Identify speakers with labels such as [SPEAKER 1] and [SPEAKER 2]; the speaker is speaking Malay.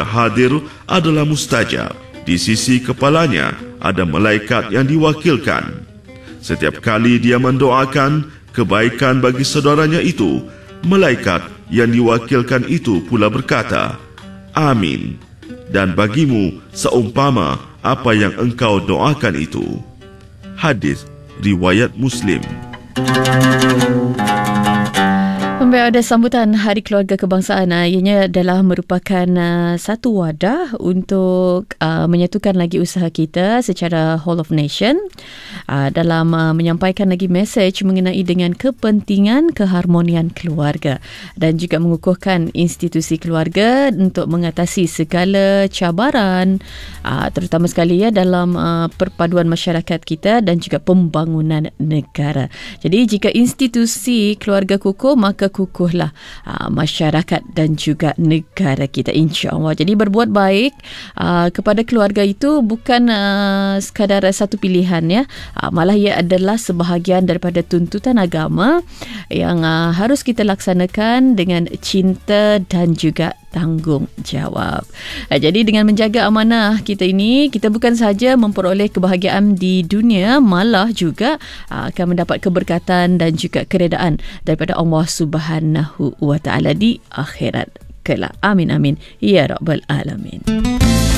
[SPEAKER 1] hadir adalah mustajab. Di sisi kepalanya ada malaikat yang diwakilkan. Setiap kali dia mendoakan kebaikan bagi saudaranya itu, malaikat yang diwakilkan itu pula berkata, Amin. Dan bagimu seumpama apa yang engkau doakan itu. Hadis riwayat Muslim.
[SPEAKER 2] Ada sambutan Hari Keluarga Kebangsaan. Ianya adalah merupakan satu wadah untuk menyatukan lagi usaha kita secara whole of nation dalam menyampaikan lagi mesej mengenai dengan kepentingan keharmonian keluarga dan juga mengukuhkan institusi keluarga untuk mengatasi segala cabaran terutama sekali dalam perpaduan masyarakat kita dan juga pembangunan negara. Jadi jika institusi keluarga kukuh, maka kukuhlah masyarakat dan juga negara kita, insya-Allah. Jadi berbuat baik kepada keluarga itu bukan sekadar satu pilihan, ya. Malah ia adalah sebahagian daripada tuntutan agama yang harus kita laksanakan dengan cinta dan juga tanggungjawab. Jadi dengan menjaga amanah kita ini, kita bukan sahaja memperoleh kebahagiaan di dunia, malah juga akan mendapat keberkatan dan juga keredaan daripada Allah Subhanahu wa Ta'ala di akhirat kelak. Amin amin ya rabbal alamin.